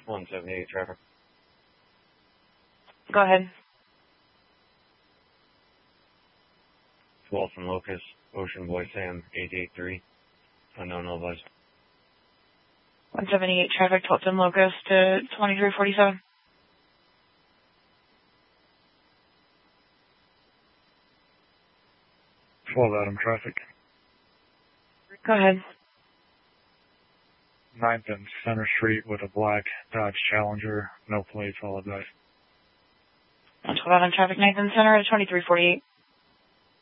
178 traffic. Go ahead. Walton Locust, Ocean Boy Sam, 883. Unknown otherwise. 178 traffic, Walton Locust to 2347. Adam traffic. Go ahead. 9th and Center Street with a black Dodge Challenger, no plates, all advice. 12 out on traffic, 9th and Center at 2348.